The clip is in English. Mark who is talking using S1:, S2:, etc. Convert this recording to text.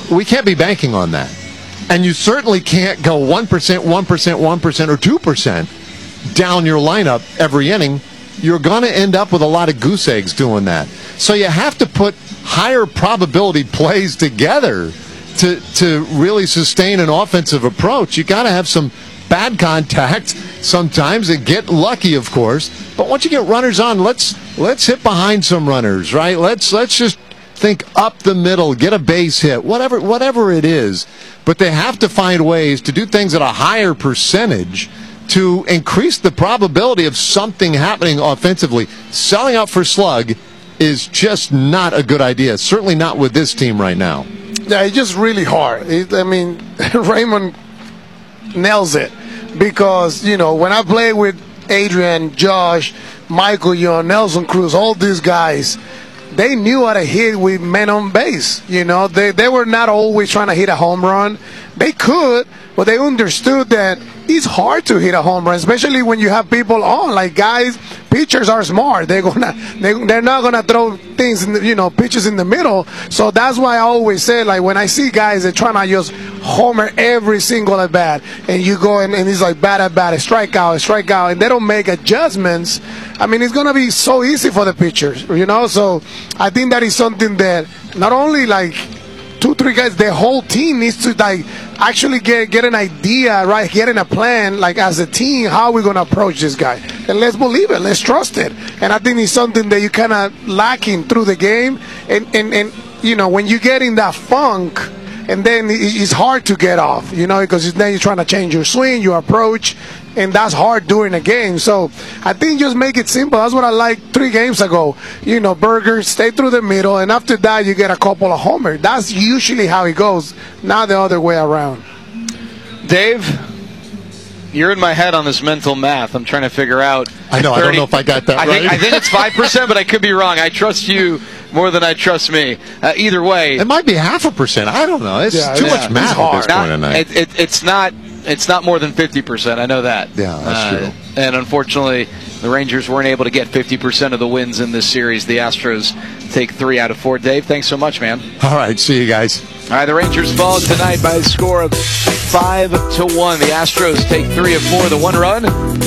S1: we can't be banking on that. And you certainly can't go 1%, 1%, 1%, or 2% down your lineup every inning. You're going to end up with a lot of goose eggs doing that. So you have to put higher probability plays together to really sustain an offensive approach. You got to have some bad contact sometimes and get lucky, of course. But once you get runners on, let's hit behind some runners, right? Let's just think up the middle, get a base hit, whatever it is. But they have to find ways to do things at a higher percentage to increase the probability of something happening offensively. Selling out for slug is just not a good idea, certainly not with this team right now.
S2: Yeah, it's just really hard. Raymond nails it because, when I play with Adrian, Josh, Michael Young, Nelson Cruz, all these guys, they knew how to hit with men on base. They were not always trying to hit a home run. They could, but they understood that it's hard to hit a home run, especially when you have people on. Like guys, pitchers are smart. They're not gonna throw things in pitches in the middle. So that's why I always say, like, when I see guys that trying to just homer every single at bat, and you go and it's like bat at bat, a strikeout, and they don't make adjustments. I mean, it's gonna be so easy for the pitchers, So I think that is something that not only like 2-3 guys, the whole team needs to actually get an idea, right? Getting a plan, like as a team, how we're gonna approach this guy, and let's believe it, let's trust it. And I think it's something that you kind of lacking through the game, and when you get in that funk, and then it's hard to get off, because then you're trying to change your swing, your approach, and that's hard during a game. So I think just make it simple. That's what I liked 3 games ago. Burger, stay through the middle, and after that you get a couple of homers. That's usually how it goes, not the other way around.
S3: Dave, you're in my head on this mental math. I'm trying to figure out.
S1: I know. I don't know if I got that right.
S3: I think it's 5%, but I could be wrong. I trust you more than I trust me. Either way,
S1: it might be 0.5%. I don't know. It's too much math at this point in the night. It's not more than 50%. I know that. Yeah, that's true.
S3: And unfortunately, the Rangers weren't able to get 50% of the wins in this series. The Astros take 3 out of 4. Dave, thanks so much, man.
S1: All right, see you guys.
S3: All right, the Rangers fall tonight by a score of 5-1. The Astros take 3 of 4. The 1 run